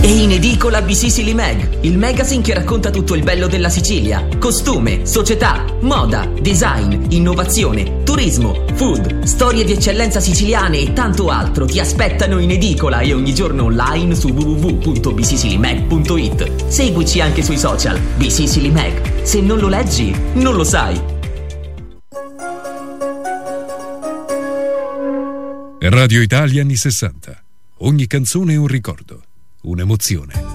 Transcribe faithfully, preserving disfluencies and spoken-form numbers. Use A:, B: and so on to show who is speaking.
A: E in edicola B Sicily Mag, il magazine che racconta tutto il bello della Sicilia. Costume, società, moda, design, innovazione, turismo, food, storie di eccellenza siciliane e tanto altro ti aspettano in edicola e ogni giorno online su w w w punto b sicily mag punto i t. Seguici anche sui social. B Sicily Mag. Se non lo leggi, non lo sai.
B: Radio Italia anni sessanta. Ogni canzone è un ricordo, un'emozione.